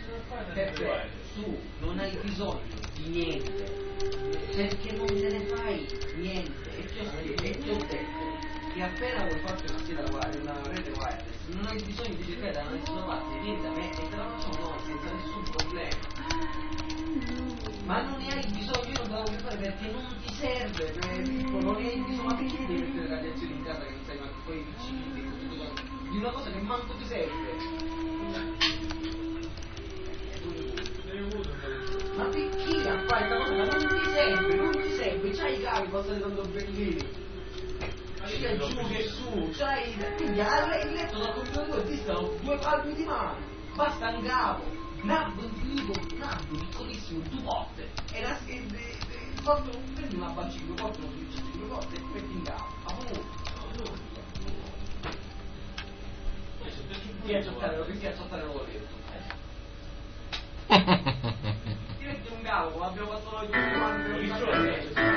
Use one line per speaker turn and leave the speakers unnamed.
Perché tu non hai bisogno di niente, perché non te ne fai niente, e ti ho detto che appena vuoi farti una scheda una rete wireless, non hai bisogno di cercare da nessuna parte, vieni da me e te la facciamo noi senza nessun problema. Ma non ne hai bisogno, io non te la voglio fare perché non ti serve, non ne hai bisogno, ma perché devi mettere radiazioni in casa che non sai manco poi i piccini di una cosa che manco ti serve? Ma perché a fare questa cosa? Ma non ti serve, c'hai i cavi, passate tanto bellini, sia giù che su, c'hai, quindi il letto da computer distano 2 palmi di mano, basta un cavo, nabbo piccolissimo, 2 porte, prendi una bacia di 2 porte, una switch di 2 porte e metti in cavo, a comunque. Ti acciottare lo volevo. Ti metti un cavo, come abbiamo fatto noi tutti quanti.